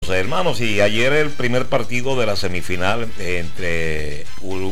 hermanos, y ayer el primer partido de la semifinal entre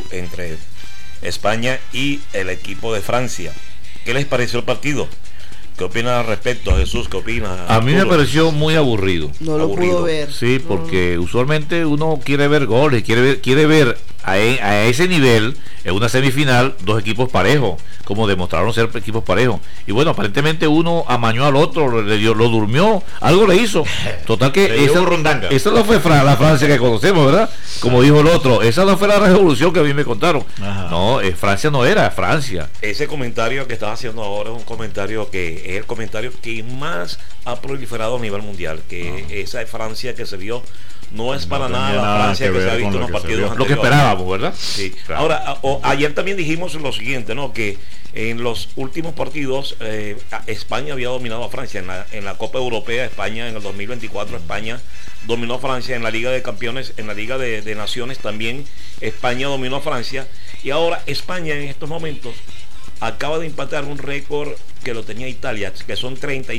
España y el equipo de Francia. ¿Qué les pareció el partido? ¿Qué opinas al respecto, Jesús? ¿Qué opinas? A mí me pareció muy aburrido. No lo pudo ver. Sí, porque usualmente uno quiere ver goles, quiere ver a ese nivel, en una semifinal, dos equipos parejos, como demostraron ser equipos parejos. Y bueno, aparentemente uno amañó al otro, lo durmió, algo le hizo. Total que esa no fue la Francia que conocemos, ¿verdad? Como dijo el otro, esa no fue la revolución que a mí me contaron. Ajá. No, Francia no era Francia. Ese comentario que estás haciendo ahora es un comentario que es el comentario que más ha proliferado a nivel mundial, que esa Francia que se vio no es para nada la Francia que se ha visto en los partidos anteriores. Lo que esperábamos, ¿verdad? Sí. Claro. Ahora, ayer también dijimos lo siguiente, ¿no? Que en los últimos partidos España había dominado a Francia. En la Copa Europea, España en el 2024, España dominó a Francia. En la Liga de Campeones, en la Liga de Naciones también, España dominó a Francia. Y ahora España en estos momentos acaba de empatar un récord que lo tenía Italia, que son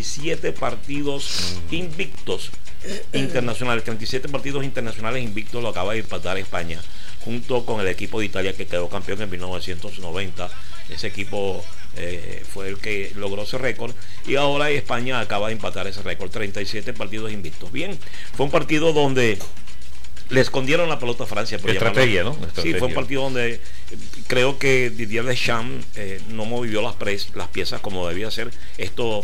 37 partidos invictos internacionales, 37 partidos internacionales invictos lo acaba de empatar España, junto con el equipo de Italia que quedó campeón en 1990. Ese equipo fue el que logró ese récord, y ahora España acaba de empatar ese récord, 37 partidos invictos. Bien, fue un partido donde le escondieron la pelota a Francia. Estrategia, ¿no? Sí, fue un partido donde creo que Didier Deschamps no movió las piezas como debía ser. Esto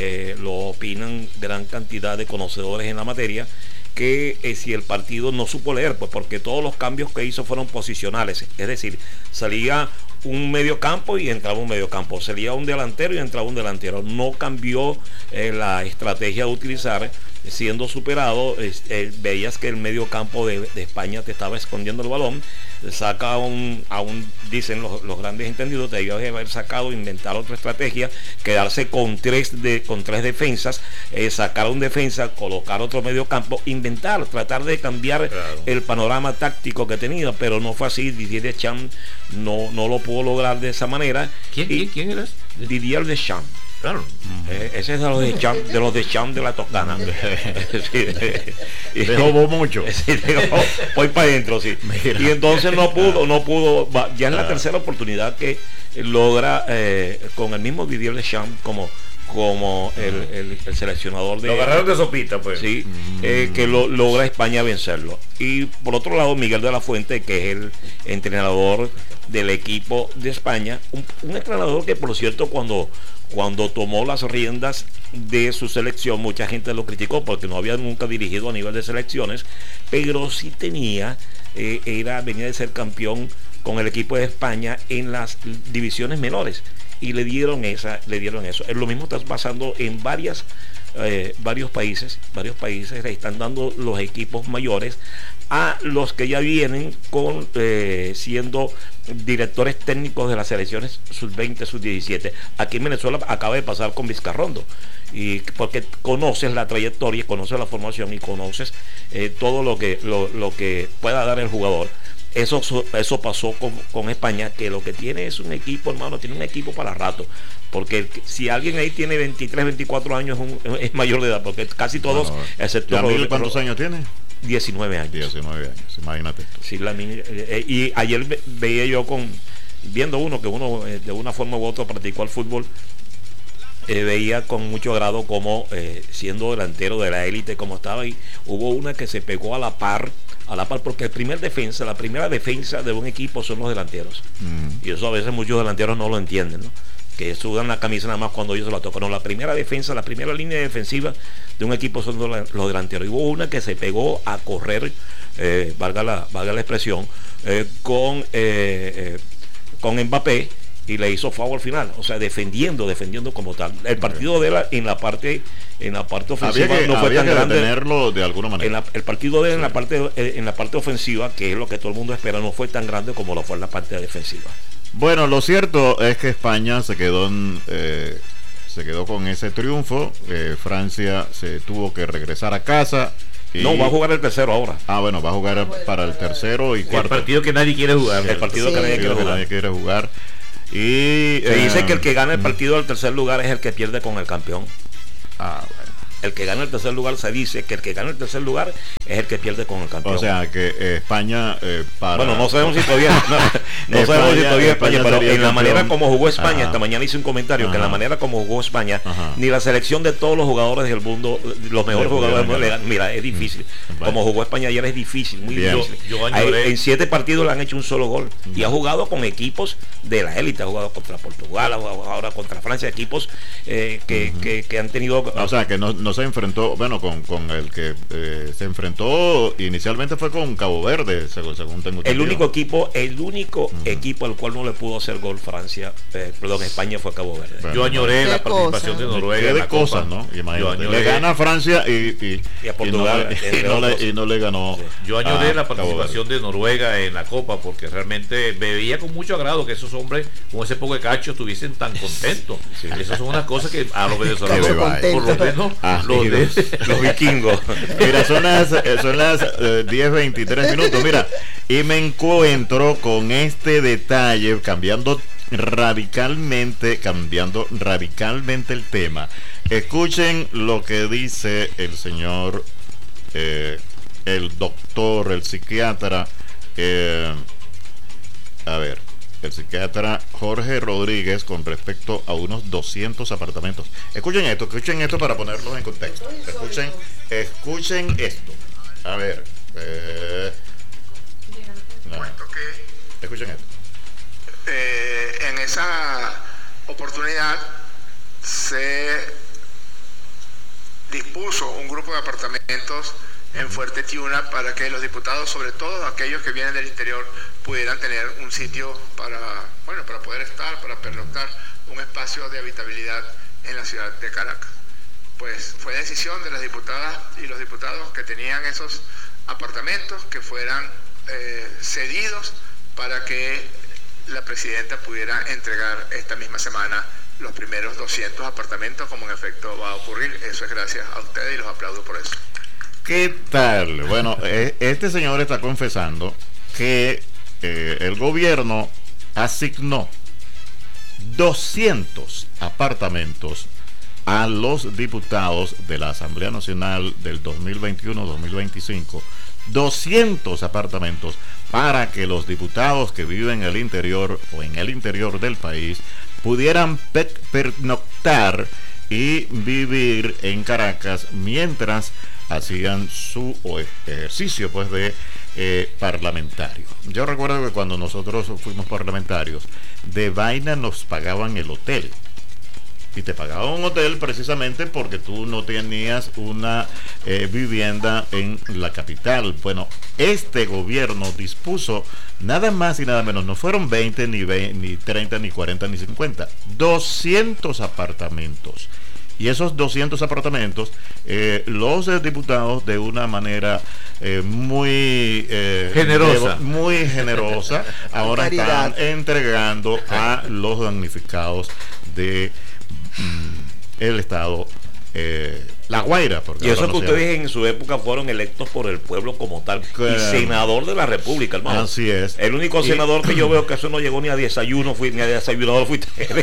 lo opinan gran cantidad de conocedores en la materia, que si el partido no supo leer, pues porque todos los cambios que hizo fueron posicionales. Es decir, salía un medio campo y entraba un medio campo, salía un delantero y entraba un delantero. No cambió la estrategia de utilizar. Siendo superado, veías que el medio campo de España te estaba escondiendo el balón. Saca dicen los grandes entendidos, te debía haber sacado, inventar otra estrategia, quedarse con tres defensas, sacar a un defensa, colocar otro medio campo, tratar de cambiar el panorama táctico que tenía, pero no fue así. Didier Deschamps no lo pudo lograr de esa manera. ¿Quién eres? Didier Deschamps. Claro. Ese es de los Deschamps de la Toscana. Dejó mucho. Sí, voy para adentro, sí. Mira. Y entonces no pudo. Ya es la tercera oportunidad que logra con el mismo Didier Deschamps como el seleccionador de... Lo agarraron de sopita, pues. Sí, que logra España vencerlo. Y por otro lado, Miguel de la Fuente, que es el entrenador del equipo de España, un entrenador que, por cierto, cuando tomó las riendas de su selección, mucha gente lo criticó porque no había nunca dirigido a nivel de selecciones, pero sí venía de ser campeón con el equipo de España en las divisiones menores, y le dieron eso. Lo mismo está pasando en varios países le están dando los equipos mayores a los que ya vienen siendo directores técnicos de las selecciones sub-20, sub-17. Aquí en Venezuela acaba de pasar con Vizcarrondo, y porque conoces la trayectoria, conoces la formación y conoces todo lo que pueda dar el jugador. Eso pasó con España, que lo que tiene es un equipo, hermano, tiene un equipo para rato, porque si alguien ahí tiene 23, 24 años es mayor de edad, porque casi todos, excepto ¿cuántos años tiene? 19 años. 19 años, imagínate esto. Sí, y ayer veía yo viendo uno de una forma u otra practicó el fútbol, veía con mucho agrado como siendo delantero de la élite como estaba, y hubo una que se pegó a la par, porque la primera defensa de un equipo son los delanteros. Y eso a veces muchos delanteros no lo entienden, ¿no? Que sudan la camisa nada más cuando ellos se la tocan. No, la primera defensa, la primera línea defensiva de un equipo son los delanteros. Y hubo una que se pegó a correr, valga la expresión, con Mbappé, y le hizo foul al final, o sea, defendiendo como tal. El partido de él en la parte ofensiva no fue tan grande. Detenerlo de alguna manera. El partido de él en la parte ofensiva, que es lo que todo el mundo espera, no fue tan grande como lo fue en la parte defensiva. Bueno, lo cierto es que España se quedó con ese triunfo. Francia se tuvo que regresar a casa. No, va a jugar el tercero ahora. Bueno, va a jugar para el tercero y cuarto. El partido que nadie quiere jugar. El partido que nadie quiere jugar. Y se dice que el que gana el partido del tercer lugar es el que pierde con el campeón. Bueno. el que gana el tercer lugar se dice que el que gana el tercer lugar es el que pierde con el campeón. O sea que España bueno, no sabemos si todavía no sabemos si todavía España, pero en la manera como jugó España, esta mañana hice un comentario que en la manera como jugó España, ni la selección de todos los jugadores del mundo, los mejores jugadores del mundo, mira, es difícil. Como jugó España ayer es difícil, muy difícil. En 7 partidos le han hecho un solo gol y ha jugado con equipos de la élite, ha jugado contra Portugal, ahora contra Francia, equipos que han tenido. O sea que no se enfrentó, bueno, con el que se enfrentó inicialmente fue con Cabo Verde, según tengo entendido. El único equipo al cual no le pudo hacer gol España fue Cabo Verde. Yo añoré la participación de Noruega. De cosas, ¿no? Imagínate. Le gana a Francia y a Portugal y no le ganó. Sí. Yo añoré la participación de Noruega en la Copa porque realmente veía con mucho agrado que esos hombres con ese poco de cacho estuviesen tan contentos. Sí. Esas son unas cosas que a los venezolanos por lo menos los vikingos. Mira, son las 10:23 minutos. Mira, y me encuentro con este detalle cambiando radicalmente el tema. Escuchen lo que dice el señor, el doctor, el psiquiatra, el psiquiatra Jorge Rodríguez con respecto a unos 200 apartamentos. Escuchen esto para ponerlos en contexto. Escuchen esto. A ver. Escuchen esto. En esa oportunidad se dispuso un grupo de apartamentos en Fuerte Tiuna para que los diputados, sobre todo aquellos que vienen del interior, pudieran tener un sitio para poder estar, para pernoctar, un espacio de habitabilidad en la ciudad de Caracas. Pues fue decisión de las diputadas y los diputados que tenían esos apartamentos que fueran cedidos para que la presidenta pudiera entregar esta misma semana los primeros 200 apartamentos, como en efecto va a ocurrir. Eso es gracias a ustedes y los aplaudo por eso. ¿Qué tal? Bueno, este señor está confesando que el gobierno asignó 200 apartamentos a los diputados de la Asamblea Nacional del 2021-2025, 200 apartamentos para que los diputados que viven en el interior o en el interior del país pudieran pernoctar y vivir en Caracas mientras hacían su ejercicio pues de parlamentario. Yo recuerdo que cuando nosotros fuimos parlamentarios, de vaina nos pagaban el hotel. Y te pagaban un hotel precisamente porque tú no tenías una vivienda en la capital. Bueno, este gobierno dispuso nada más y nada menos, no fueron 20, ni 30, ni 40, ni 50, 200 apartamentos. Y esos 200 apartamentos, los diputados de una manera muy generosa, ahora están entregando a los damnificados de el estado La Guaira. Y eso que ustedes en su época fueron electos por el pueblo como tal, y senador de la República, hermano. Así es. El único senador que yo veo que eso no llegó ni a desayuno, ni a desayunador fuiste.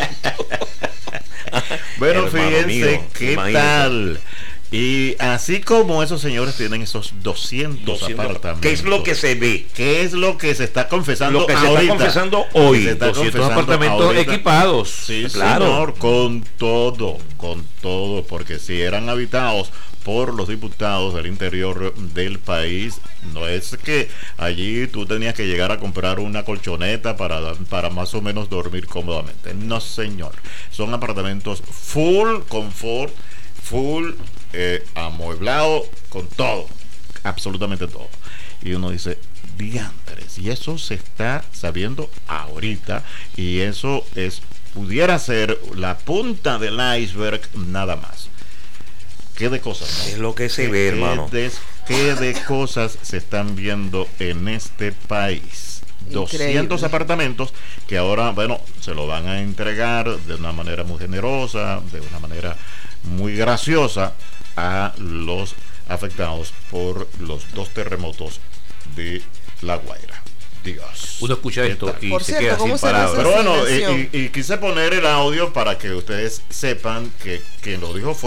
Bueno, fíjense qué tal. Y así como esos señores tienen esos 200 apartamentos. ¿Qué es lo que se ve? ¿Qué es lo que se está confesando ahorita? Lo que se está confesando hoy. 200 apartamentos ahorita, equipados. Sí, claro. Señor, con todo, porque si eran habitados por los diputados del interior del país, no es que allí tú tenías que llegar a comprar una colchoneta para más o menos dormir cómodamente. No, señor. Son apartamentos full confort, full amueblado, con todo, absolutamente todo. Y uno dice, diantres, y eso se está sabiendo ahorita, y eso pudiera ser la punta del iceberg nada más. ¿Qué de cosas, no? Es lo que se ve, hermano. ¿Qué de cosas se están viendo en este país? Increíble. 200 apartamentos que ahora, bueno, se lo van a entregar de una manera muy generosa, de una manera muy graciosa a los afectados por los 2 terremotos de La Guaira. Dios. Uno escucha esto y por se cierto, queda sin palabras. Pero bueno, y quise poner el audio para que ustedes sepan que quien lo dijo fue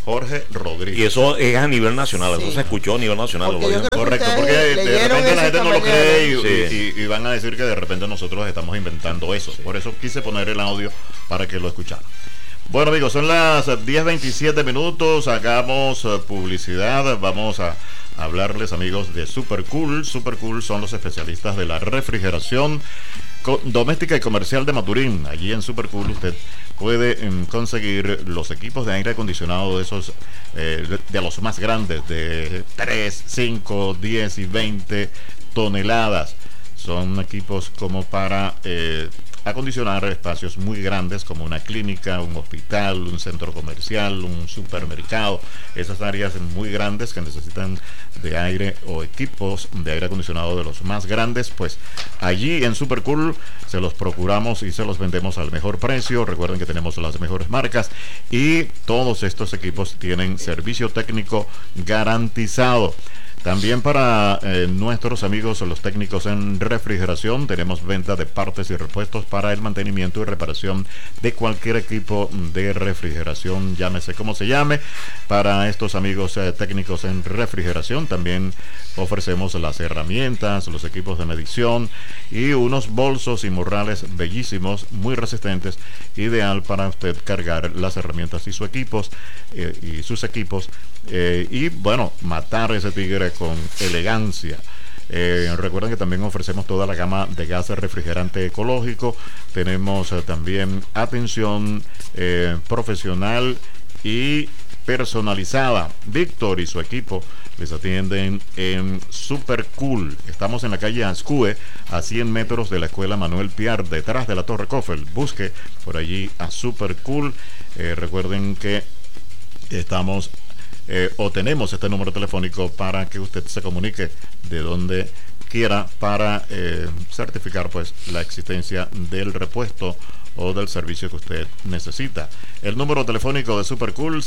Jorge Rodríguez. Y eso es a nivel nacional, Sí. eso se escuchó a nivel nacional. Porque yo creo que Correcto, ustedes porque de leyeron repente eso la gente esta no lo cree mañana. Sí. y van a decir que de repente nosotros estamos inventando eso. Por eso quise poner el audio para que lo escucharan. Bueno, amigos, son las 10:27 minutos. Hagamos publicidad. Vamos a hablarles, amigos, de Super Cool. Super Cool son los especialistas de la refrigeración doméstica y comercial de Maturín. Allí en Super Cool usted puede conseguir los equipos de aire acondicionado de esos de los más grandes, de 3, 5, 10 y 20 toneladas. Son equipos como para acondicionar espacios muy grandes como una clínica, un hospital, un centro comercial, un supermercado, esas áreas muy grandes que necesitan de aire o equipos de aire acondicionado de los más grandes, pues allí en Supercool se los procuramos y se los vendemos al mejor precio. Recuerden que tenemos las mejores marcas y todos estos equipos tienen servicio técnico garantizado. También para nuestros amigos los técnicos en refrigeración tenemos venta de partes y repuestos para el mantenimiento y reparación de cualquier equipo de refrigeración, llámese como se llame. Para estos amigos técnicos en refrigeración también ofrecemos las herramientas, los equipos de medición y unos bolsos y morrales bellísimos, muy resistentes, ideal para usted cargar las herramientas y sus equipos y bueno, matar ese tigre con elegancia. Recuerden que también ofrecemos toda la gama de gas refrigerante ecológico. Tenemos también atención profesional y personalizada. Víctor y su equipo les atienden en Super Cool. Estamos en la calle Ascue, a 100 metros de la escuela Manuel Piar, detrás de la Torre Coffel. Busque por allí a Super Cool. Recuerden que estamos o tenemos este número telefónico para que usted se comunique de donde quiera para certificar pues la existencia del repuesto o del servicio que usted necesita. El número telefónico de Super Cool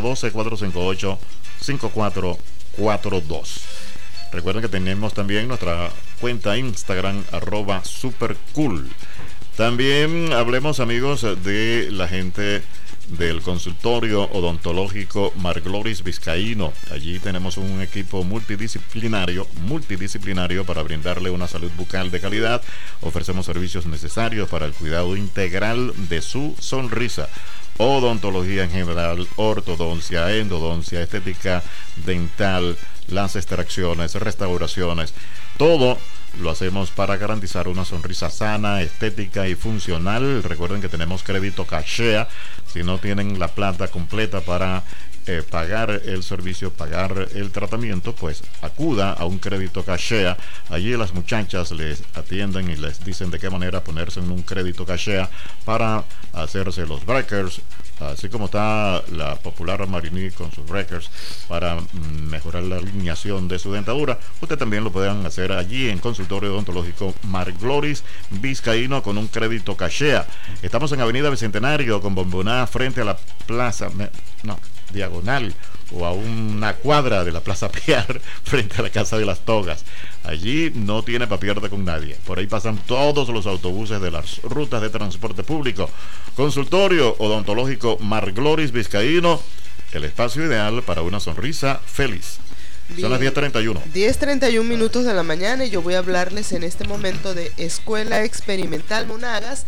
0412-458-5442. Recuerden que tenemos también nuestra cuenta Instagram @supercool. También hablemos, amigos, de la gente del consultorio odontológico Margloris Vizcaíno. Allí tenemos un equipo multidisciplinario para brindarle una salud bucal de calidad. Ofrecemos servicios necesarios para el cuidado integral de su sonrisa. Odontología en general, ortodoncia, endodoncia, estética dental, las extracciones, restauraciones, todo lo hacemos para garantizar una sonrisa sana, estética y funcional. Recuerden que tenemos crédito Cachea. Si no tienen la plata completa para pagar el servicio, pagar el tratamiento, pues acuda a un crédito Cachea. Allí las muchachas les atienden y les dicen de qué manera ponerse en un crédito Cachea para hacerse los breakers, así como está la popular Marini con sus breakers para mejorar la alineación de su dentadura. Usted también lo pueden hacer allí en consultorio odontológico Margloris Vizcaíno con un crédito Cachea. Estamos en Avenida Bicentenario con Bomboná frente a la plaza diagonal o a una cuadra de la Plaza Piar frente a la Casa de las Togas. Allí no tiene pa' pierde con nadie. Por ahí pasan todos los autobuses de las rutas de transporte público. Consultorio odontológico Margloris Vizcaíno, el espacio ideal para una sonrisa feliz. Son las 10:31. 10:31 minutos de la mañana y yo voy a hablarles en este momento de Escuela Experimental Monagas,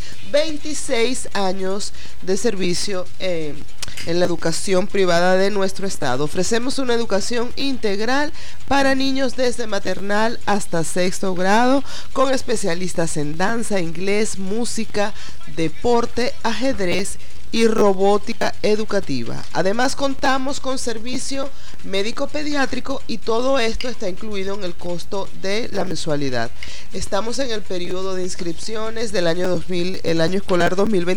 26 años de servicio en la educación privada de nuestro estado. Ofrecemos una educación integral para niños desde maternal hasta sexto grado, con especialistas en danza, inglés, música, deporte, ajedrez y robótica educativa. Además contamos con servicio médico pediátrico y todo esto está incluido en el costo de la mensualidad. Estamos en el periodo de inscripciones del año 2000, el año escolar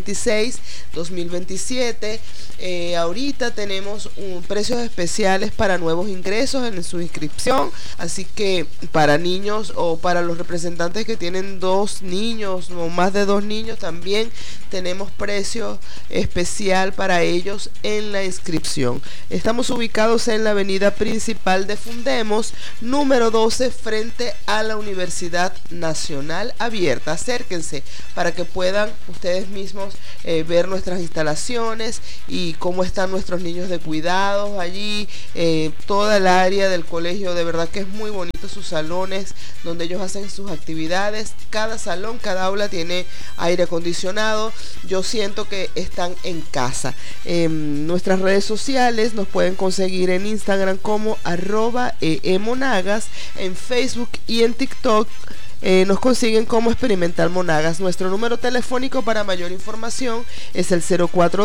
2026-2027. Ahorita tenemos precios especiales para nuevos ingresos en su inscripción, así que para niños o para los representantes que tienen 2 niños o más de 2 niños también tenemos precios especial para ellos en la inscripción. Estamos ubicados en la avenida principal de Fundemos, número 12, frente a la Universidad Nacional Abierta. Acérquense para que puedan ustedes mismos ver nuestras instalaciones y cómo están nuestros niños de cuidados allí, toda el área del colegio. De verdad que es muy bonito sus salones donde ellos hacen sus actividades. Cada salón, cada aula tiene aire acondicionado. Yo siento que están en casa. Nuestras redes sociales nos pueden conseguir en Instagram como @eemonagas, en Facebook y en TikTok nos consiguen como Experimental Monagas. Nuestro número telefónico para mayor información es el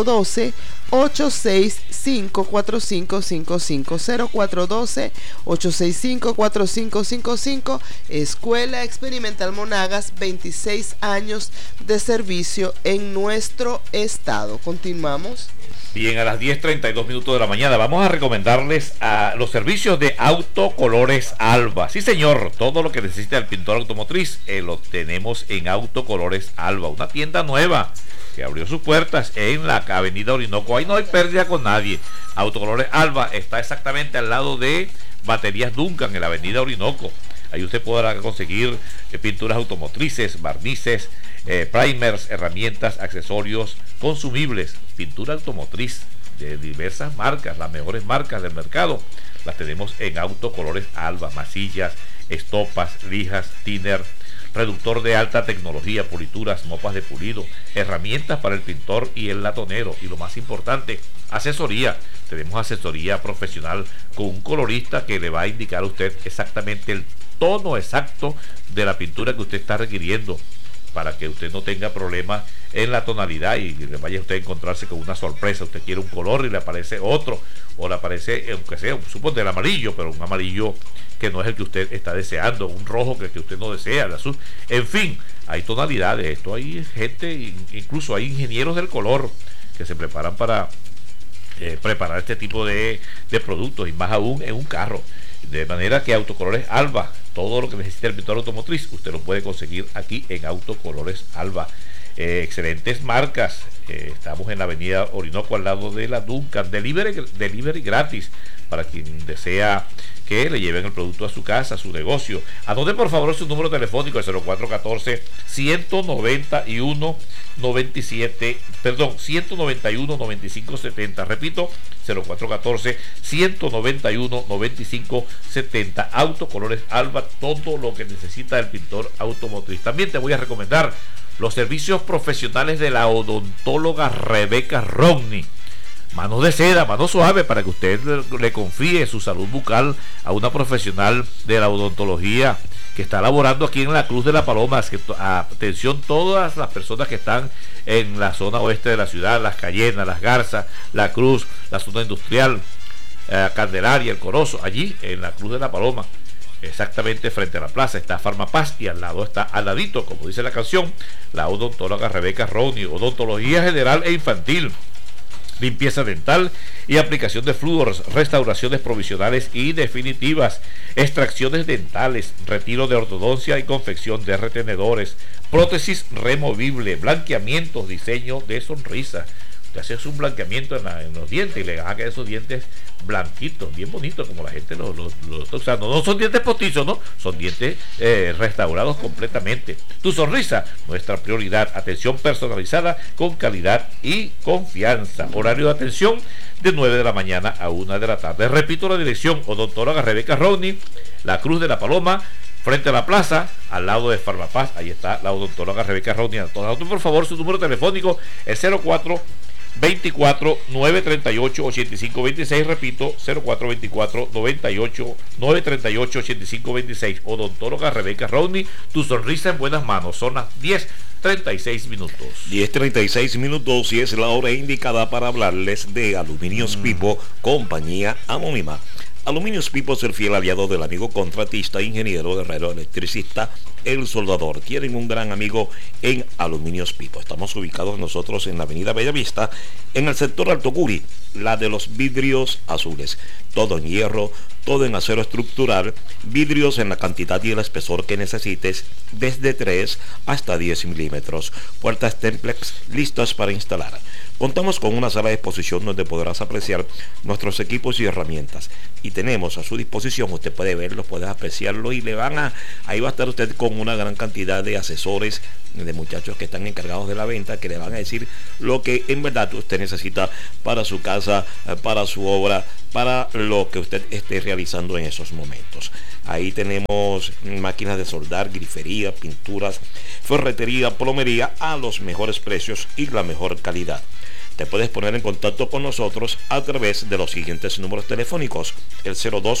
0412-865-4555, 0412-865-4555. Escuela Experimental Monagas, 26 años de servicio en nuestro estado. Continuamos. Bien, a las 10:32 de la mañana vamos a recomendarles a los servicios de Autocolores Alba. Sí, señor, todo lo que necesita el pintor automotriz lo tenemos en Autocolores Alba, una tienda nueva que abrió sus puertas en la avenida Orinoco. Ahí no hay pérdida con nadie. Autocolores Alba está exactamente al lado de Baterías Duncan en la avenida Orinoco. Ahí usted podrá conseguir pinturas automotrices, barnices, primers, herramientas, accesorios, consumibles, pintura automotriz de diversas marcas, las mejores marcas del mercado. Las tenemos en Autocolores Alba, masillas, estopas, lijas, thinner, reductor de alta tecnología, pulituras, mopas de pulido, herramientas para el pintor y el latonero, y lo más importante, asesoría. Tenemos asesoría profesional con un colorista que le va a indicar a usted exactamente el tono exacto de la pintura que usted está requiriendo, para que usted no tenga problemas en la tonalidad y le vaya usted a encontrarse con una sorpresa. Usted quiere un color y le aparece otro, o le aparece, aunque sea, suponte el amarillo, pero un amarillo que no es el que usted está deseando, un rojo que usted no desea, el azul. En fin, hay tonalidades. Esto hay gente, incluso hay ingenieros del color que se preparan para preparar este tipo de productos, y más aún en un carro. De manera que Autocolores Alba, todo lo que necesita el pintor automotriz, usted lo puede conseguir aquí en Autocolores Alba. Excelentes marcas. Estamos en la avenida Orinoco, al lado de la Duncan. Delivery gratis para quien desea que le lleven el producto a su casa, a su negocio. Anote por favor su número telefónico, el 191-9570. Repito, 0414-191-9570. Autocolores Alba, todo lo que necesita el pintor automotriz. También te voy a recomendar los servicios profesionales de la odontóloga Rebeca Rodney. Manos de seda, mano suave, para que usted le confíe su salud bucal a una profesional de la odontología que está laborando aquí en la Cruz de la Paloma. Atención, todas las personas que están en la zona oeste de la ciudad, Las Cayenas, Las Garzas, La Cruz, la zona industrial, Candelaria, El Corozo, allí en la Cruz de la Paloma, exactamente frente a la plaza está Farmapaz, y al lado está, al ladito, como dice la canción, la odontóloga Rebeca Rodney. Odontología general e infantil, limpieza dental y aplicación de flúors, restauraciones provisionales y definitivas, extracciones dentales, retiro de ortodoncia y confección de retenedores, prótesis removible, blanqueamientos, diseño de sonrisa. Te haces un blanqueamiento en los dientes y le haga esos dientes blanquitos, bien bonitos, como la gente lo está usando. No son dientes postizos, no, son dientes restaurados completamente. Tu sonrisa, nuestra prioridad. Atención personalizada con calidad y confianza. Horario de atención de 9 de la mañana a 1 de la tarde. Repito la dirección: odontóloga Rebeca Rodney, la Cruz de la Paloma, frente a la plaza, al lado de Farmapaz. Ahí está la odontóloga Rebeca Rodney. Por favor, su número telefónico, el 0424-938-8526. Repito, 0424-938-8526. Odontóloga Rebeca Rodney, tu sonrisa en buenas manos. Son las 10:36 minutos. 10:36 y es la hora indicada para hablarles de Aluminios Pipo, compañía anónima. Aluminios Pipo es el fiel aliado del amigo contratista, ingeniero, herrero, electricista, el soldador. Tienen un gran amigo en Aluminios Pipo. Estamos ubicados nosotros en la avenida Bellavista, en el sector Alto Curi, la de los vidrios azules. Todo en hierro, todo en acero estructural, vidrios en la cantidad y el espesor que necesites, desde 3 hasta 10 milímetros. Puertas Templex listas para instalar. Contamos con una sala de exposición donde podrás apreciar nuestros equipos y herramientas. Y tenemos a su disposición, usted puede verlos, puede apreciarlo y ahí va a estar usted con una gran cantidad de asesores, de muchachos que están encargados de la venta, que le van a decir lo que en verdad usted necesita para su casa, para su obra, para lo que usted esté realizando en esos momentos. Ahí tenemos máquinas de soldar, grifería, pinturas, ferretería, plomería a los mejores precios y la mejor calidad. Te puedes poner en contacto con nosotros a través de los siguientes números telefónicos: el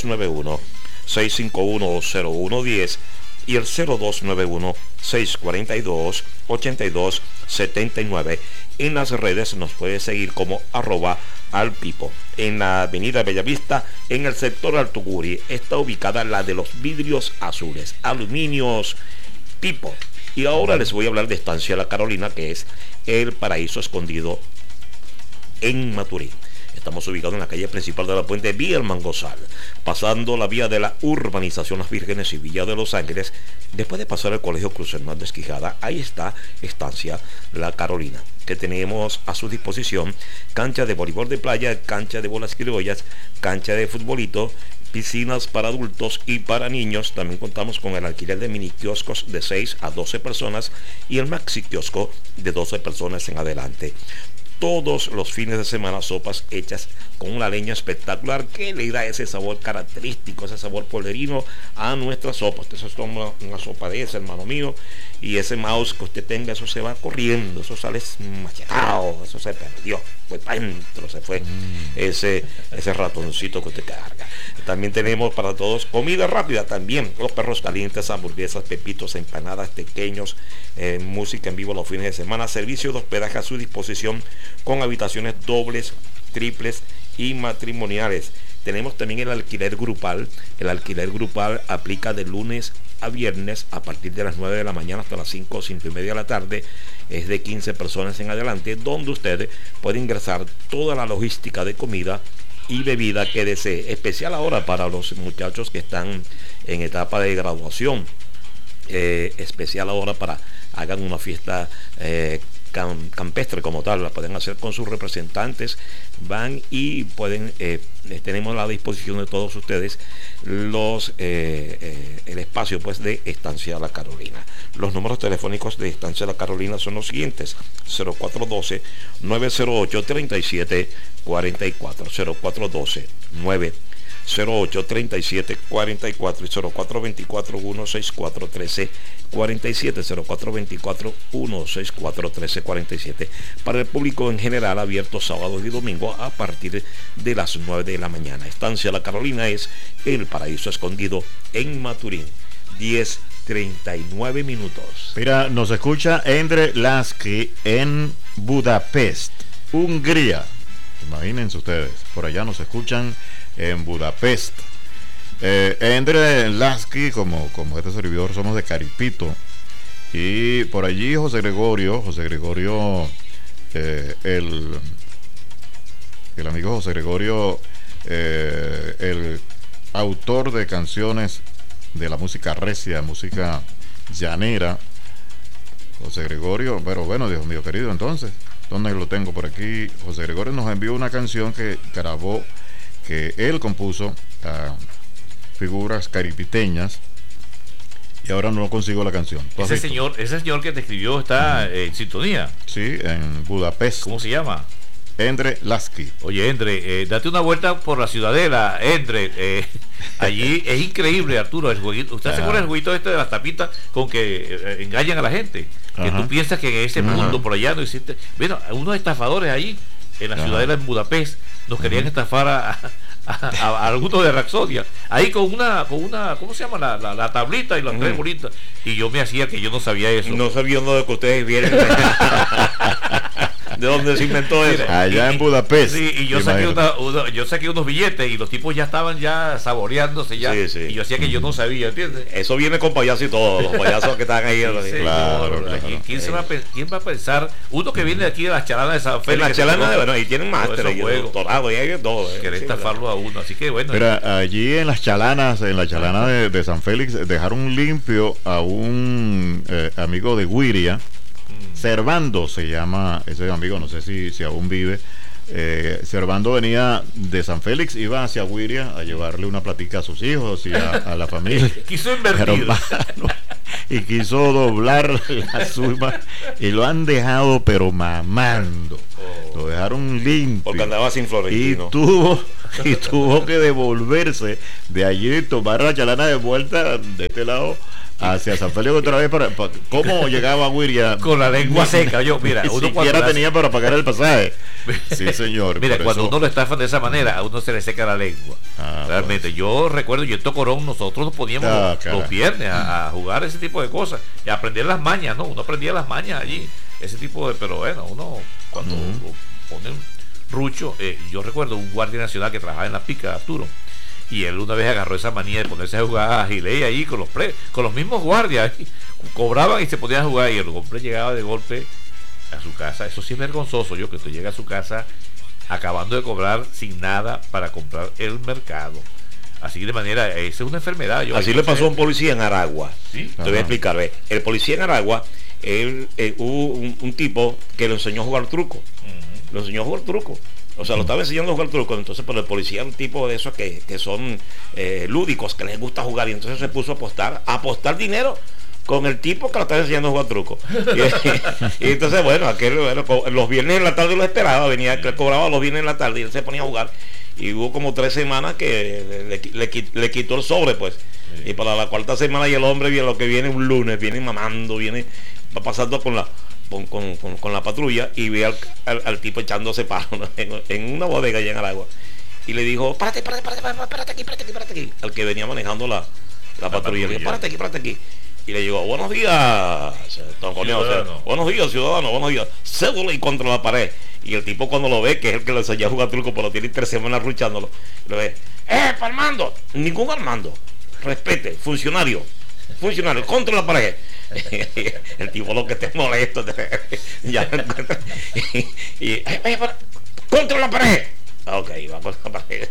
0291-651-0110 y el 0291-642-8279. En las redes nos puedes seguir como @alpipo. En la avenida Bellavista, en el sector Alto Guri, está ubicada la de los vidrios azules, Aluminios Pipo. Y ahora les voy a hablar de Estancia La Carolina, que es el paraíso escondido en Maturín. Estamos ubicados en la calle principal de la Puente Vía El Mangosal, pasando la vía de la urbanización Las Vírgenes y Villa de Los Ángeles. Después de pasar el colegio Cruz Hernández Quijada, ahí está Estancia La Carolina, que tenemos a su disposición cancha de voleibol de playa, cancha de bolas criollas, cancha de futbolito, piscinas para adultos y para niños. También contamos con el alquiler de mini kioscos de 6 a 12 personas y el maxi kiosco de 12 personas en adelante. Todos los fines de semana sopas hechas con una leña espectacular que le da ese sabor característico, ese sabor polderino a nuestras sopas. Usted se toma una sopa de esa, hermano mío, y ese mouse que usted tenga, eso se va corriendo, eso sale machacado, eso se perdió, fue para adentro, se fue ese ratoncito que usted carga. También tenemos para todos comida rápida, también los perros calientes, hamburguesas, pepitos, empanadas, pequeños, música en vivo los fines de semana, servicio de hospedaje a su disposición con habitaciones dobles, triples y matrimoniales. Tenemos también el alquiler grupal. El alquiler grupal aplica de lunes a viernes a partir de las 9 de la mañana hasta las 5 y media de la tarde. Es de 15 personas en adelante, donde usted puede ingresar toda la logística de comida y bebida que desee. Especial ahora para los muchachos que están en etapa de graduación. Especial ahora para hagan una fiesta campestre como tal, la pueden hacer con sus representantes, van y pueden, tenemos a la disposición de todos ustedes el espacio pues de Estancia La Carolina. Los números telefónicos de Estancia La Carolina son los siguientes: 0412-908-3744, 0412-908-3744 y 0424-164-1347, 0424-164-1347. Para el público en general, abierto sábados y domingos a partir de las 9 de la mañana. Estancia La Carolina es el paraíso escondido en Maturín. 10:39 minutos. Mira, nos escucha Endre Lasky en Budapest, Hungría. Imagínense ustedes, por allá nos escuchan en Budapest. Endre Lasky, como este servidor, somos de Caripito. Y por allí José Gregorio, el amigo José Gregorio, el autor de canciones de la música recia, música llanera. José Gregorio, pero bueno, Dios mío querido, entonces, ¿dónde lo tengo? Por aquí. José Gregorio nos envió una canción que grabó, que él compuso a figuras caripiteñas, y ahora no consigo la canción. Ese señor que te escribió está en sintonía. Sí, en Budapest. ¿Cómo se llama? Endre Lasky. Oye, Endre, date una vuelta por la Ciudadela, Endre. Allí es increíble, Arturo, el jueguito. ¿Usted se acuerda del jueguito este de las tapitas con que engañan a la gente? Que tú piensas que en ese mundo por allá no existe. Bueno, unos estafadores ahí en la Ciudadela, en Budapest, nos querían estafar a algunos de Raxodia, ahí con una ¿cómo se llama? La tablita y las tres bolitas, y yo me hacía que yo no sabía eso. No sabía uno de que ustedes vienen de dónde se inventó eso. Allá en Budapest. Sí, y yo saqué unos billetes y los tipos ya estaban saboreándose ya. Sí, sí. Y yo hacía que yo no sabía, ¿entiendes? Eso viene con payasos y todo, los payasos que están ahí. Sí, claro. ¿Quién va a pensar? Uno que viene de aquí de las chalanas de San Félix. Las chalanas, bueno, y tienen máster y doctorado y hay de todo. Querer estafarlo a uno, así que bueno. Mira, allí en las chalanas, de San Félix, dejaron limpio a un amigo de Guiria. Servando se llama ese amigo, no sé si aún vive. Servando venía de San Félix, iba hacia Guiria a llevarle una platica a sus hijos y a la familia. Quiso invertir. Y quiso doblar la suma y lo han dejado pero mamando. Lo dejaron limpio. Porque andaba sin Florentino. Y tuvo que devolverse de allí y tomar la chalana de vuelta de este lado hacia San Félix otra vez ¿cómo llegaba a Guiria? Con la lengua seca. Yo, mira, ni uno siquiera tenía para pagar el pasaje. Sí, señor. Mira, cuando eso... uno lo estafan de esa manera, a uno se le seca la lengua. Realmente, pues. Yo recuerdo, yo en Tocorón, nosotros nos poníamos los viernes a jugar ese tipo de cosas y a aprender las mañas, ¿no? Uno aprendía las mañas allí, ese tipo de, pero bueno, uno cuando pone un rucho, yo recuerdo un guardia nacional que trabajaba en la pica, Arturo, y él una vez agarró esa manía de ponerse a jugar a Gilei ahí con los mismos guardias, cobraban y se ponían a jugar, y el hombre llegaba de golpe a su casa. Eso sí es vergonzoso, yo, que usted llega a su casa acabando de cobrar sin nada para comprar el mercado. Así de manera, esa es una enfermedad. Así le pasó a un policía en Aragua. ¿Sí? Te voy a explicar. El policía en Aragua, hubo un tipo que le enseñó a jugar truco. Le enseñó a jugar truco. O sea, lo estaba enseñando a jugar truco. Entonces, pero el policía es un tipo de esos que son lúdicos, que les gusta jugar. Y entonces se puso a apostar dinero con el tipo que lo estaba enseñando a jugar truco. Y entonces, bueno, los viernes en la tarde lo esperaba, venía, que cobraba los viernes en la tarde y él se ponía a jugar. Y hubo como 3 semanas que le quitó el sobre, pues. Sí. Y para la 4ª semana y el hombre viene, lo que viene un lunes, viene mamando, va pasando con la patrulla y ve al tipo echándose paro, ¿no? en una bodega allá en Aragua. Y le dijo, párate aquí. Al que venía manejando la patrulla. Le dijo, párate aquí. Y le digo, buenos días, don Corneo, buenos días, ciudadano, buenos días. Cédula y contra la pared. Y el tipo cuando lo ve, que es el que le enseñó a jugar truco, pero tiene 3 semanas ruchándolo, lo ve, Armando, ningún Armando, respete, funcionario, contra la pared. El tipo lo que te molesta, ya contra la pared. Ok, va con la pared,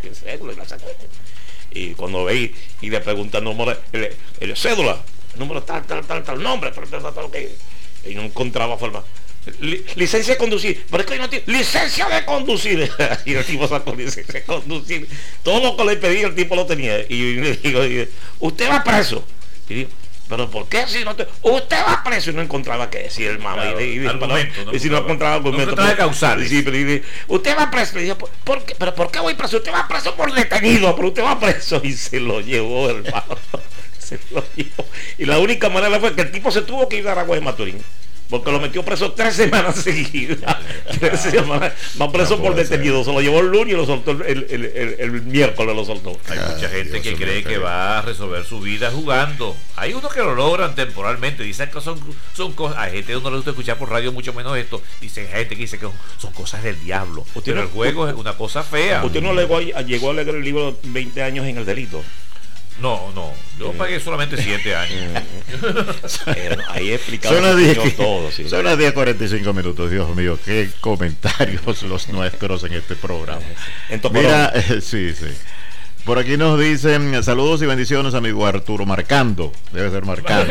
y cuando ve y le pregunta el número, el cédula, número tal, nombre, y no encontraba forma. Licencia de conducir, pero es que no tiene licencia de conducir. Y el tipo sacó licencia de conducir. Todo lo que le pedí el tipo lo tenía. Y le digo, usted va preso. Y digo, pero ¿por qué si no te... Usted va preso? Y no encontraba qué decir el mamá. Claro, y si no encontraba argumento. No causar. Sí, pero usted va preso. Le dije, ¿pero por qué voy preso? Usted va preso por detenido, pero usted va preso. Y se lo llevó, hermano. Se lo llevó. Y la única manera fue que el tipo se tuvo que ir a Aragua de Maturín. Porque lo metió preso 3 semanas seguidas. 3 semanas. Va preso por detenido. Se lo llevó el lunes y lo soltó el miércoles, lo soltó. Hay mucha gente que cree que va a resolver su vida jugando. Hay unos que lo logran temporalmente. Dicen que son cosas. Hay gente que no le gusta escuchar por radio mucho menos esto. Dicen gente que dice que son cosas del diablo. Pero el juego es una cosa fea. ¿Usted no llegó a leer el libro 20 años en el delito? No, yo pagué solamente 7 años. Ahí explicado todo. Sí. Son las 10:45 minutos, Dios mío, qué comentarios los nuestros en este programa. Mira, sí. Por aquí nos dicen saludos y bendiciones, amigo Arturo, marcando. Debe ser marcando.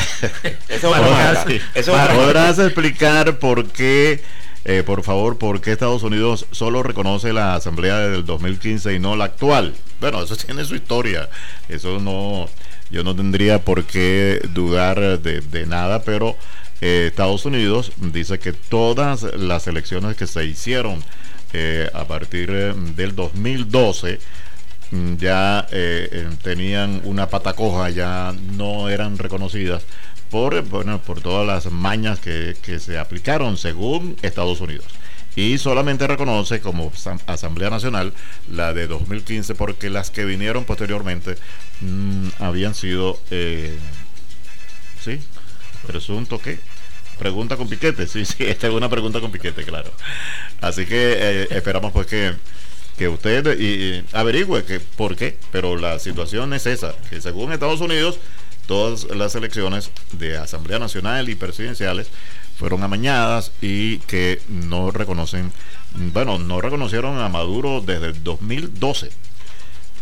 ¿Podrás explicar por qué, por favor, por qué Estados Unidos solo reconoce la asamblea del 2015 y no la actual? Bueno, eso tiene su historia. Eso no, yo no tendría por qué dudar de nada, pero Estados Unidos dice que todas las elecciones que se hicieron a partir del 2012 ya tenían una pata coja, ya no eran reconocidas por todas las mañas que se aplicaron según Estados Unidos. Y solamente reconoce como Asamblea Nacional la de 2015 porque las que vinieron posteriormente habían sido presunto que pregunta con piquete. Sí, esta es una pregunta con piquete, claro. Así que esperamos pues que usted averigüe por qué, pero la situación es esa, que según Estados Unidos todas las elecciones de Asamblea Nacional y presidenciales fueron amañadas y que no reconocieron a Maduro desde el 2012.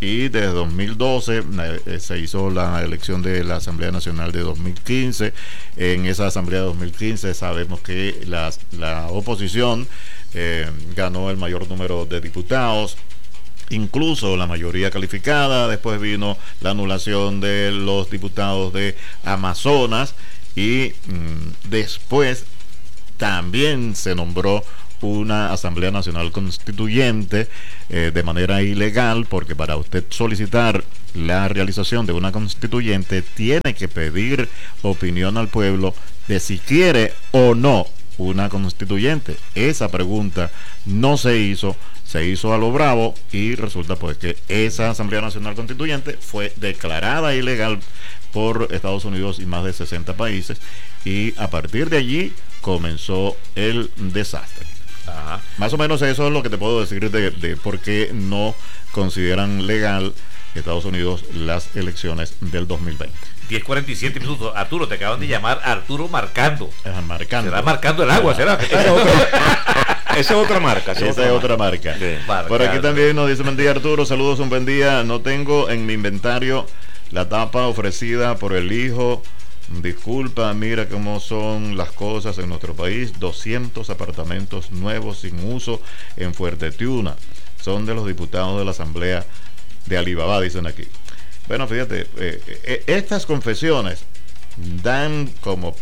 y desde 2012 se hizo la elección de la Asamblea Nacional de 2015. En esa Asamblea de 2015 sabemos que la oposición ganó el mayor número de diputados, incluso la mayoría calificada. Después vino la anulación de los diputados de Amazonas y después también se nombró una Asamblea Nacional Constituyente de manera ilegal, porque para usted solicitar la realización de una constituyente tiene que pedir opinión al pueblo de si quiere o no una constituyente. Esa pregunta no se hizo a lo bravo, y resulta pues que esa Asamblea Nacional Constituyente fue declarada ilegal por Estados Unidos y más de 60 países, y a partir de allí comenzó el desastre. Ajá. Más o menos eso es lo que te puedo decir de por qué no consideran legal Estados Unidos las elecciones del 2020. 10:47 minutos. Arturo, te acaban de llamar Arturo Marcando. Marcando. ¿Será marcando el agua? ¿Será? Esa es otra marca. Esa es otra marca. Sí. Por aquí también nos dice: buen día, Arturo, saludos, un buen día. No tengo en mi inventario la tapa ofrecida por el hijo. Disculpa, mira cómo son las cosas en nuestro país. 200 apartamentos nuevos sin uso en Fuerte Tiuna. Son de los diputados de la Asamblea de Alibaba, dicen aquí. Bueno, fíjate, estas confesiones dan como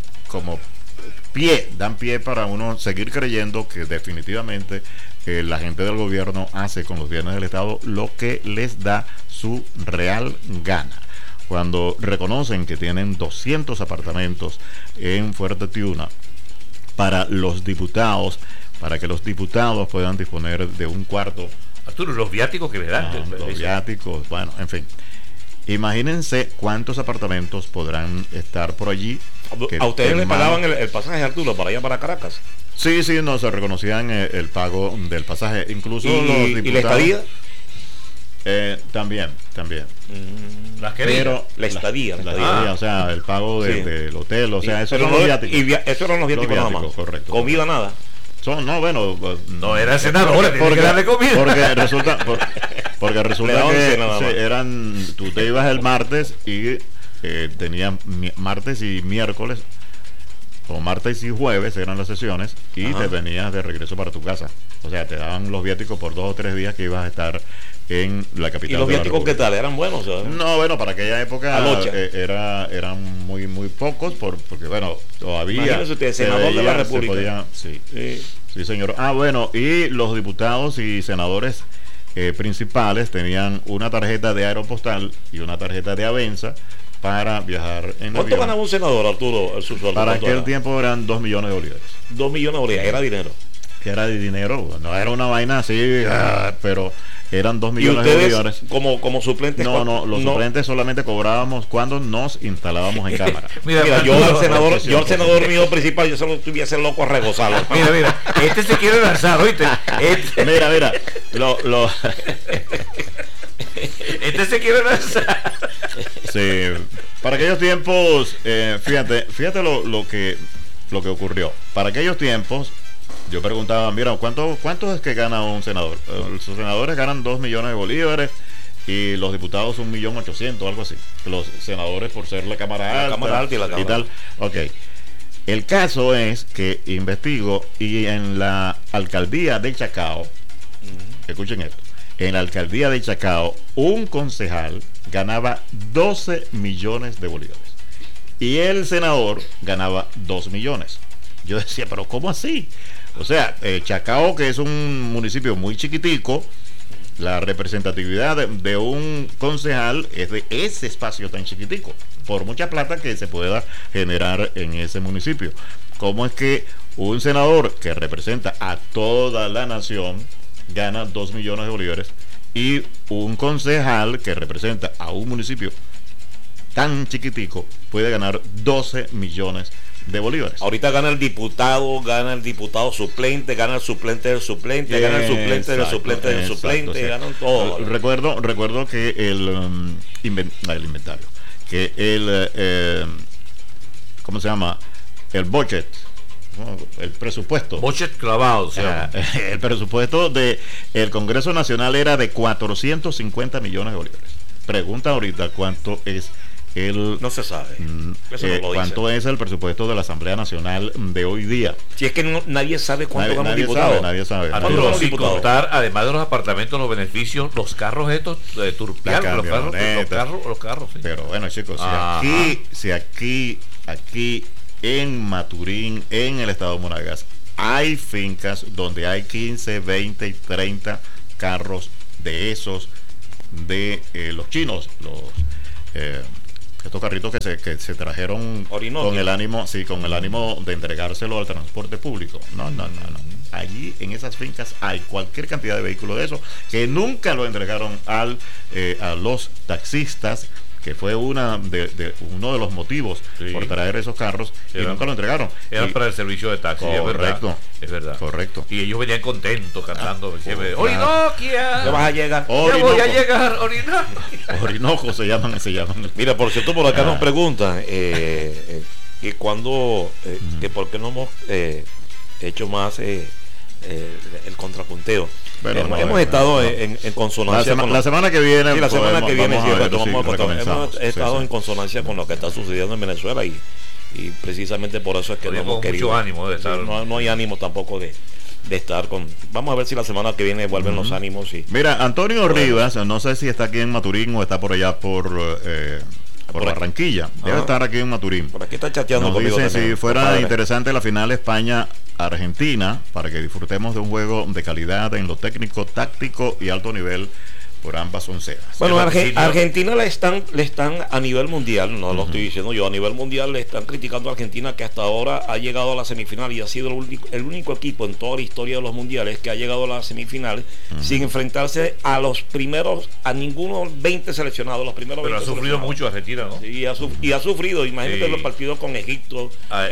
pie para uno seguir creyendo que definitivamente la gente del gobierno hace con los bienes del Estado lo que les da su real gana. Cuando reconocen que tienen 200 apartamentos en Fuerte Tiuna para los diputados, para que los diputados puedan disponer de un cuarto. Arturo, los viáticos que le dan. Los viáticos, bueno, en fin. Imagínense cuántos apartamentos podrán estar por allí. ¿A ustedes les pagaban el pasaje, Arturo, para allá para Caracas? Sí, no, se reconocían el pago del pasaje. Incluso los diputados. ¿Y la estadía? También. Las queridas. La estadía. O sea, el pago del hotel, o sea, eso eran los viáticos. Eso eran los viáticos nada más. Correcto. Comida nada. No era senador, porque que darle comida. Porque resulta que tú te ibas el martes y tenías martes y miércoles, o martes y jueves eran las sesiones, y te venías de regreso para tu casa. O sea, te daban los viáticos por 2 o 3 días que ibas a estar en la capital. ¿Y los viáticos qué tal? ¿Eran buenos? No, bueno, para aquella época eran muy pocos, porque bueno, todavía imagínese usted, senador de la República. Sí, señor. Bueno, y los diputados y senadores principales tenían una tarjeta de Aeropostal y una tarjeta de Avenza para viajar en avión. ¿Cuánto ganaba un senador, Arturo, su sueldo? Para aquel tiempo eran 2 millones de bolívares. 2 millones de bolívares, era dinero. Que era de dinero, no era una vaina así, pero eran 2 millones de bolívares. Como suplentes. Los suplentes solamente cobrábamos cuando nos instalábamos en cámara. Mira, yo al senador mío principal, yo solo estuviese loco a regozarlo. Mira, este se quiere lanzar, ¿oíste? Mira, este se quiere lanzar. Sí, para aquellos tiempos, fíjate lo que ocurrió. Para aquellos tiempos, yo preguntaba, mira, ¿cuánto es que gana un senador? Los senadores ganan 2 millones de bolívares y los diputados 1.800.000, algo así. Los senadores, por ser la Cámara Alta y la Cámara. Y tal. Ok. El caso es que investigo y en la alcaldía de Chacao, escuchen esto, en la alcaldía de Chacao, un concejal ganaba 12 millones de bolívares y el senador ganaba 2 millones. Yo decía, pero ¿cómo así? O sea, Chacao, que es un municipio muy chiquitico, la representatividad de un concejal es de ese espacio tan chiquitico, por mucha plata que se pueda generar en ese municipio. ¿Cómo es que un senador que representa a toda la nación gana 2 millones de bolívares y un concejal que representa a un municipio tan chiquitico puede ganar 12 millones de bolívares? Ahorita gana el diputado suplente, gana el suplente del suplente, gana el suplente del suplente del suplente, sí. Ganan todo. Recuerdo que el inventario, que ¿cómo se llama? El budget el presupuesto. Budget clavado, o sea. El presupuesto del Congreso Nacional era de 450 millones de bolívares. Pregunta ahorita cuánto es no se sabe. Eso no lo cuánto dice. es el presupuesto de la Asamblea Nacional de hoy día. Si es que nadie sabe cuánto gana un diputado. Nadie sabe. Arturo, sin contar, además de los apartamentos, los beneficios, los carros estos de turpial, los carros, sí. Pero bueno, chicos, si aquí en Maturín, en el estado de Monagas, hay fincas donde hay 15, 20 y 30 carros de esos de los chinos, estos carritos que se trajeron Orinoco. con el ánimo de entregárselo al transporte público. No. Allí en esas fincas hay cualquier cantidad de vehículos de esos que nunca lo entregaron a los taxistas, que fue uno de los motivos por traer esos carros, y nunca lo entregaron. Eran para el servicio de taxi. Correcto. Es verdad. Correcto. Y ellos venían contentos cantando. Orinoquia. Ya vas a llegar. Ya voy a llegar, Orinoco. Orinoco se llaman. Mira, por cierto, por acá nos preguntan que cuando, que por qué no hemos hecho más el contrapunteo. Bueno, hemos estado en consonancia la semana que viene. Sí, la semana que viene hemos estado en consonancia con lo que está sucediendo en Venezuela y precisamente por eso es que no hemos querido. Mucho ánimo de estar. No hay ánimo tampoco de estar con. Vamos a ver si la semana que viene vuelven los ánimos. Mira, Antonio Rivas, no sé si está aquí en Maturín o está por allá por Barranquilla. Debe estar aquí en Maturín. Por aquí está chateando Nos conmigo. dice también, si fuera compadre. interesante la final España-Argentina, para que disfrutemos de un juego de calidad en lo técnico, táctico y alto nivel por ambas onceras. Bueno, Argentina le están a nivel mundial, no lo estoy diciendo yo, a nivel mundial le están criticando a Argentina, que hasta ahora ha llegado a la semifinal y ha sido el único equipo en toda la historia de los mundiales que ha llegado a la semifinal sin enfrentarse a ninguno 20 seleccionados, los primeros. Pero 20 ha sufrido mucho Argentina, ¿no? Sí, y ha sufrido, imagínate los partidos con Egipto,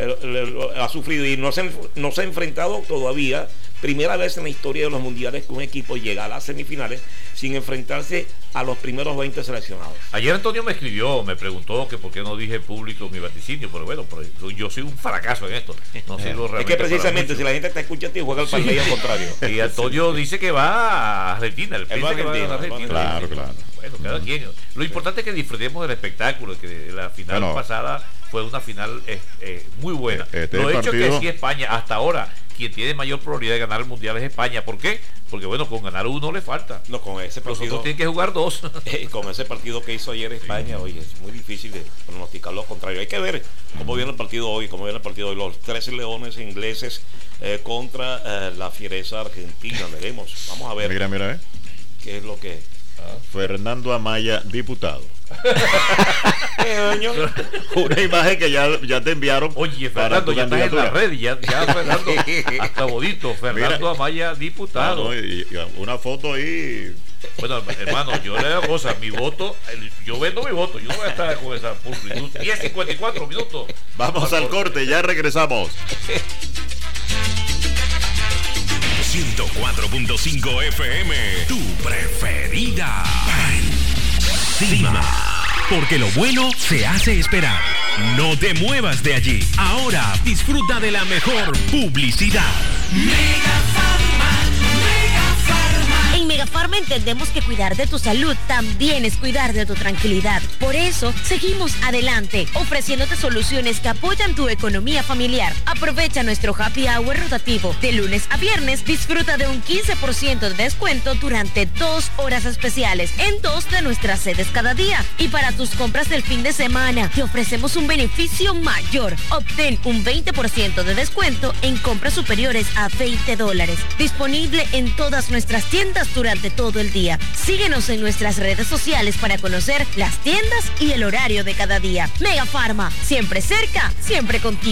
ha sufrido y no se ha enfrentado todavía, primera vez en la historia de los mundiales que un equipo llega a las semifinales sin enfrentarse a los primeros 20 seleccionados. Ayer Antonio me escribió, me preguntó que por qué no dije público mi vaticinio, pero bueno, yo soy un fracaso en esto. No sirvo realmente. Es que precisamente si la gente te escucha a ti, juega el partido al contrario. Y Antonio dice que va a Argentina, él piensa que va a Argentina. Claro. Bueno, cada quien. Lo importante es que disfrutemos del espectáculo, que la final pasada fue una final muy buena. Lo hecho es que sí, España hasta ahora quien tiene mayor probabilidad de ganar el mundial es España. ¿Por qué? Porque bueno, con ganar uno le falta. No, con ese partido. Los otros tienen que jugar dos. Con ese partido que hizo ayer España, oye, es muy difícil de pronosticar lo contrario. Hay que ver cómo viene el partido hoy, Los 13 leones ingleses contra la fiereza argentina. Veremos. Vamos a ver. Mira. ¿Qué es lo que? Fernando Amaya, diputado. Una imagen que ya te enviaron. Oye, Fernando, ya estás en la red, ya Fernando, hasta bonito, Fernando Amaya, diputado. Y una foto ahí. Bueno, hermano, yo le digo cosas, mi voto, yo vendo mi voto, yo no voy a estar con esa pulcritud. 10:54 minutos. Vamos al corte, ya regresamos. 104.5 FM, tu preferida. Encima. Porque lo bueno se hace esperar. No te muevas de allí. Ahora disfruta de la mejor publicidad. En Megafarma entendemos que cuidar de tu salud también es cuidar de tu tranquilidad. Por eso, seguimos adelante, ofreciéndote soluciones que apoyan tu economía familiar. Aprovecha nuestro Happy Hour rotativo. De lunes a viernes, disfruta de un 15% de descuento durante 2 horas especiales en 2 de nuestras sedes cada día. Y para tus compras del fin de semana, te ofrecemos un beneficio mayor. Obtén un 20% de descuento en compras superiores a $20. Disponible en todas nuestras tiendas durante todo el día. Síguenos en nuestras redes sociales para conocer las tiendas y el horario de cada día. Megafarma, siempre cerca, siempre contigo.